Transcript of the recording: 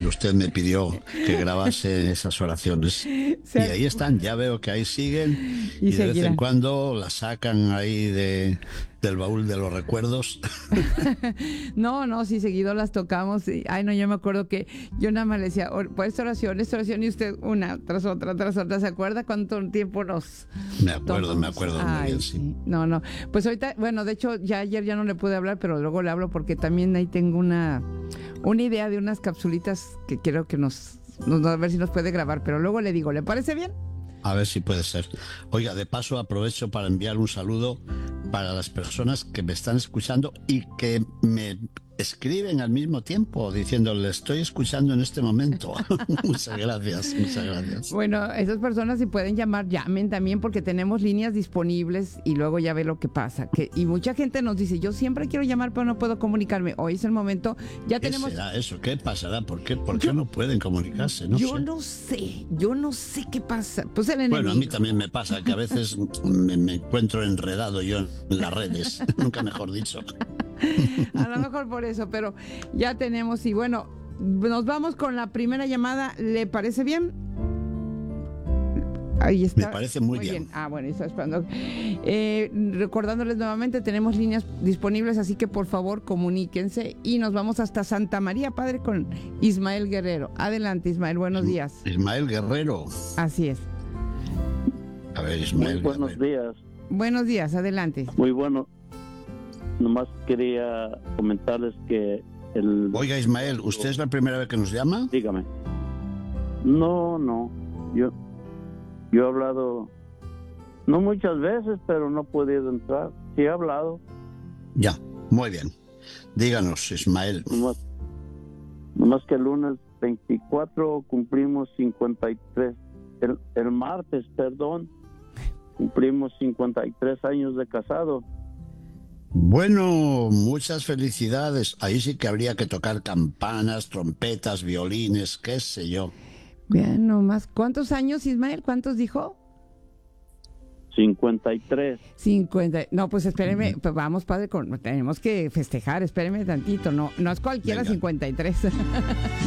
usted me pidió que grabase esas oraciones. Y ahí están, ya veo que ahí siguen y de vez en cuando las sacan ahí del baúl de los recuerdos. No, sí, seguido las tocamos. Ay, no, yo me acuerdo que yo nada más le decía, pues esta oración, y usted una tras otra. ¿Se acuerda cuánto tiempo nos Me acuerdo muy bien, sí. No. Pues ahorita, bueno, de hecho, ya ayer ya no le pude hablar, pero luego le hablo porque también ahí tengo una idea de unas capsulitas que quiero que a ver si nos puede grabar, pero luego le digo, ¿le parece bien? A ver si puede ser. Oiga, de paso aprovecho para enviar un saludo para las personas que me están escuchando y que me escriben al mismo tiempo diciendo, le estoy escuchando en este momento. Muchas gracias. Bueno, esas personas si pueden llamar, llamen también porque tenemos líneas disponibles y luego ya ve lo que pasa. Y mucha gente nos dice, yo siempre quiero llamar pero no puedo comunicarme. Hoy es el momento, ya tenemos... ¿Qué será eso? ¿Qué pasará? ¿Por qué no pueden comunicarse? Yo no sé qué pasa. Pues el enemigo. Bueno, a mí también me pasa que a veces me encuentro enredado yo en las redes, nunca mejor dicho. A lo mejor por eso, pero ya tenemos. Y bueno, nos vamos con la primera llamada. ¿Le parece bien? Ahí está. Me parece muy bien. Bueno, está esperando. Recordándoles nuevamente, tenemos líneas disponibles, así que por favor comuníquense y nos vamos hasta Santa María, Padre, con Ismael Guerrero. Adelante, Ismael, buenos días. Ismael Guerrero. Así es. A ver, Ismael. Muy buenos días. Buenos días, adelante. Muy bueno. Nomás quería comentarles que Oiga, Ismael, ¿usted es la primera vez que nos llama? Dígame. No. Yo he hablado, no muchas veces, pero no he podido entrar. Sí he hablado. Ya, muy bien. Díganos, Ismael. Nomás que el lunes 24 cumplimos 53. El martes, cumplimos 53 años de casado. Bueno, muchas felicidades. Ahí sí que habría que tocar campanas, trompetas, violines, qué sé yo. Vean nomás. ¿Cuántos años, Ismael? ¿Cuántos dijo? 53. 50. No, pues espéreme. Pues vamos, padre, tenemos que festejar. Espéreme tantito. No es cualquiera. Venga. 53.